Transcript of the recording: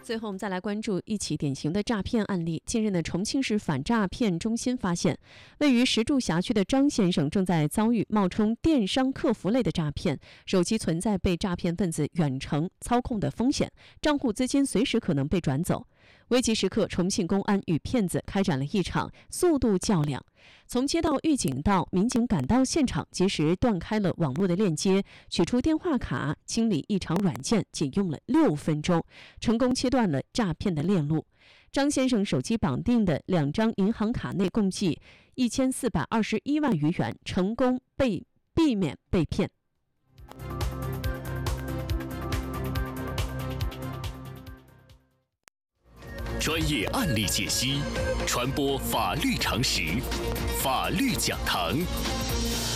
最后，我们再来关注一起典型的诈骗案例。近日呢，重庆市反诈骗中心发现，位于石柱辖区的张先生正在遭遇冒充电商客服类的诈骗，手机存在被诈骗分子远程操控的风险，账户资金随时可能被转走。危急时刻，重庆公安与骗子开展了一场速度较量。从接到预警到民警赶到现场，及时断开了网络的链接，取出电话卡，清理异常软件，仅用了6分钟，成功切断了诈骗的链路。张先生手机绑定的2张银行卡内共计1421万余元，成功避免被骗。 专业案例解析，传播法律常识，法律讲堂。